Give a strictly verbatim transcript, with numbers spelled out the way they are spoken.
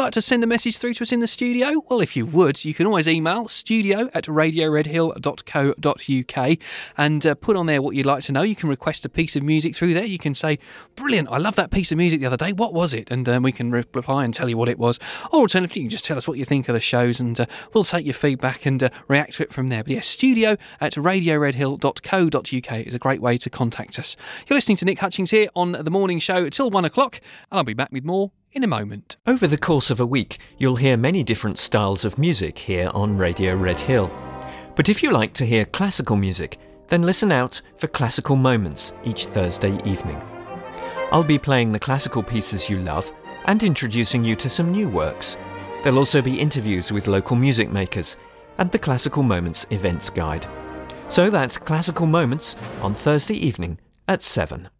like to send a message through to us in the studio? Well, if you would, you can always email studio at radio red hill dot co dot uk and uh, put on there what you'd like to know. You can request a piece of music through there. You can say, brilliant, I love that piece of music the other day. What was it? And um, we can reply and tell you what it was. Or alternatively, you can just tell us what you think of the shows and uh, we'll take your feedback and uh, react to it from there. But yeah, studio at radio red hill dot co dot uk is a great way to contact us. You're listening to Nick Hutchings here on The Morning Show till one o'clock, and I'll be back with more in a moment. Over the course of a week, you'll hear many different styles of music here on Radio Red Hill. But if you like to hear classical music, then listen out for Classical Moments each Thursday evening. I'll be playing the classical pieces you love and introducing you to some new works. There'll also be interviews with local music makers and the Classical Moments events guide. So that's Classical Moments on Thursday evening at seven.